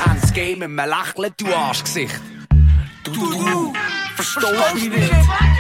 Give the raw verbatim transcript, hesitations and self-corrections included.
Hands Game mit einem Lächeln, du Arschgesicht. Du, du, du, verstehst mich nicht.